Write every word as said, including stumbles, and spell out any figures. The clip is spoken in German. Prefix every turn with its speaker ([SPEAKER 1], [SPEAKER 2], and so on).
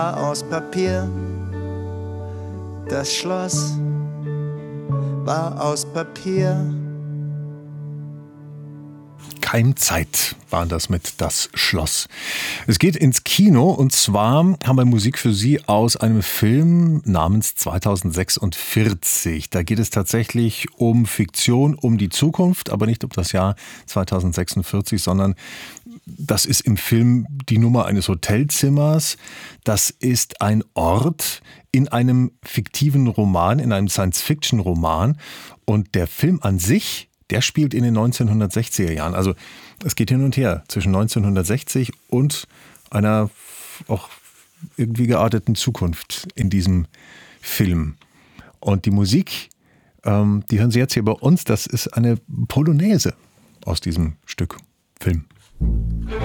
[SPEAKER 1] Aus Papier, das Schloss war aus Papier.
[SPEAKER 2] Keimzeit war das mit Das Schloss. Es geht ins Kino und zwar haben wir Musik für Sie aus einem Film namens zweitausendsechsundvierzig. Da geht es tatsächlich um Fiktion, um die Zukunft, aber nicht um das Jahr zweitausendsechsundvierzig, sondern das ist im Film die Nummer eines Hotelzimmers. Das ist ein Ort in einem fiktiven Roman, in einem Science-Fiction-Roman. Und der Film an sich, der spielt in den neunzehnhundertsechziger Jahren. Also es geht hin und her zwischen neunzehnhundertsechzig und einer auch irgendwie gearteten Zukunft in diesem Film. Und die Musik, ähm, die hören Sie jetzt hier bei uns, das ist eine Polonaise aus diesem Stück Film.